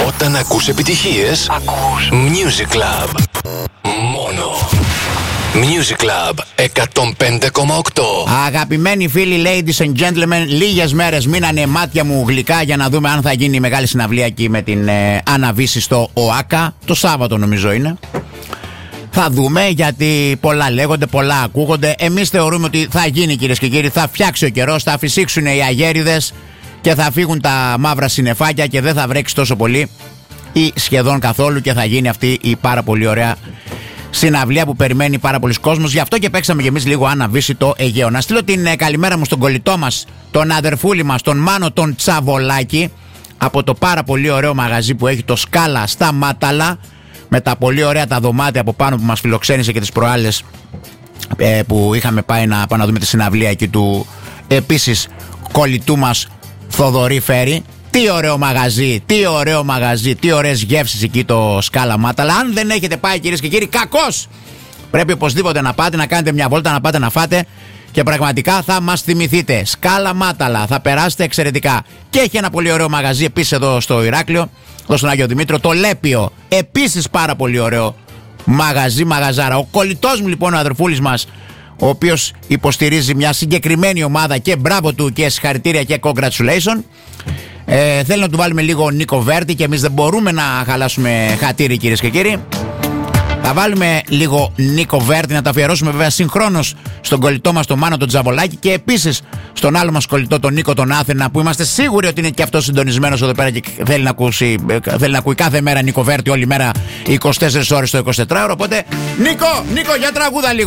Όταν ακούς επιτυχίες, ακούς Music Club. Μόνο Music Club 105,8. Αγαπημένοι φίλοι, ladies and gentlemen, λίγες μέρες μείνανε, μάτια μου γλυκά, για να δούμε αν θα γίνει η μεγάλη συναυλία εκεί με την Άννα Βύση στο ΟΑΚΑ. Το Σάββατο νομίζω είναι. Θα δούμε, γιατί πολλά λέγονται, πολλά ακούγονται. Εμείς θεωρούμε ότι θα γίνει, κυρίες και κύριοι. Θα φτιάξει ο καιρός, θα φυσήξουν οι αγέριδες και θα φύγουν τα μαύρα συννεφάκια και δεν θα βρέξει τόσο πολύ ή σχεδόν καθόλου και θα γίνει αυτή η πάρα πολύ ωραία συναυλία που περιμένει πάρα πολλοί κόσμος. Γι' αυτό και παίξαμε κι εμείς λίγο Άννα Βύση το Αιγαίο. Να στείλω την καλημέρα μου στον κολλητό μας, τον αδερφούλη μας, τον Μάνο τον Τσαβολάκη, από το πάρα πολύ ωραίο μαγαζί που έχει, το Σκάλα στα Μάταλα, με τα πολύ ωραία τα δωμάτια από πάνω που μας φιλοξένησε και τις προάλλες που είχαμε πάει να πάμε να δούμε τη συναυλία εκεί του επίσης κολλητού μας Θοδωρή Φέρη. Τι ωραίο μαγαζί, τι ωραίο μαγαζί, τι ωραίες γεύσεις εκεί το Σκάλα Μάταλα. Αν δεν έχετε πάει, κυρίες και κύριοι, κακώς! Πρέπει οπωσδήποτε να πάτε, να κάνετε μια βόλτα, να πάτε να φάτε και πραγματικά θα μας θυμηθείτε. Σκάλα Μάταλα, θα περάσετε εξαιρετικά. Και έχει ένα πολύ ωραίο μαγαζί επίσης εδώ στο Ηράκλειο, εδώ στον Άγιο Δημήτριο, το Λέπιο. Επίσης πάρα πολύ ωραίο μαγαζί, μαγαζάρα. Ο κολλητός μου λοιπόν, ο αδερφούλης μας, ο οποίος υποστηρίζει μια συγκεκριμένη ομάδα, και μπράβο του και συγχαρητήρια και congratulations. Θέλει να του βάλουμε λίγο Νίκο Βέρτη και εμείς δεν μπορούμε να χαλάσουμε χατήρι, κυρίες και κύριοι. Θα βάλουμε λίγο Νίκο Βέρτη, να τα αφιερώσουμε βέβαια συγχρόνως στον κολλητό μας τον Μάνο τον Τζαβολάκη και επίσης στον άλλο μας κολλητό τον Νίκο τον Άθενα, που είμαστε σίγουροι ότι είναι και αυτός συντονισμένος εδώ πέρα και θέλει να ακούει κάθε μέρα Νίκο Βέρτη, όλη μέρα 24 ώρες το 24ωρο. Οπότε Νίκο, για τραγούδα λίγο.